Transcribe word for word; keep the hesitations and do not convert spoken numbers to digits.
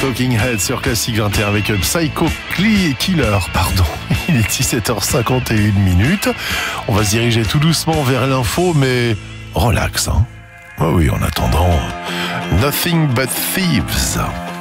Talking Head sur Classique vingt et un avec Psycho Killer, pardon. Il est dix-sept heures cinquante et une minutes. On va se diriger tout doucement vers l'info, mais relax, hein. Oh oui, en attendant, Nothing But Thieves.